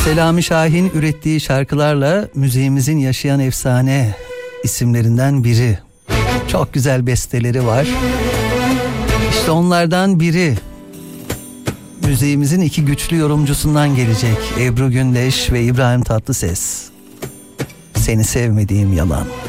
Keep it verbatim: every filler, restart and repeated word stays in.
Selami Şahin ürettiği şarkılarla müziğimizin yaşayan efsane isimlerinden biri. Çok güzel besteleri var. İşte onlardan biri müziğimizin iki güçlü yorumcusundan gelecek. Ebru Gündeş ve İbrahim Tatlıses. Seni sevmediğim yalan.